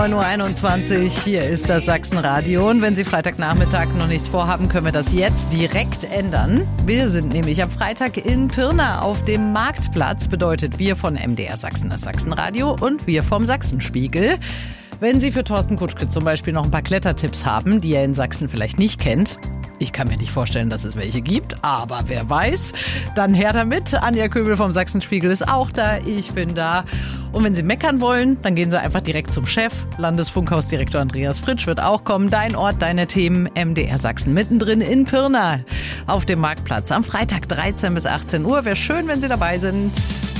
9:21 Uhr, hier ist das Sachsenradio. Und wenn Sie Freitagnachmittag noch nichts vorhaben, können wir das jetzt direkt ändern. Wir sind nämlich am Freitag in Pirna auf dem Marktplatz. Bedeutet wir von MDR Sachsen, das Sachsenradio, und wir vom Sachsenspiegel. Wenn Sie für Thorsten Kutschke zum Beispiel noch ein paar Klettertipps haben, die er in Sachsen vielleicht nicht kennt, ich kann mir nicht vorstellen, dass es welche gibt, aber wer weiß, dann her damit. Anja Köbel vom Sachsenspiegel ist auch da, ich bin da. Und wenn Sie meckern wollen, dann gehen Sie einfach direkt zum Chef. Landesfunkhausdirektor Andreas Fritsch wird auch kommen. Dein Ort, deine Themen, MDR Sachsen mittendrin in Pirna auf dem Marktplatz am Freitag 13 bis 18 Uhr. Wäre schön, wenn Sie dabei sind.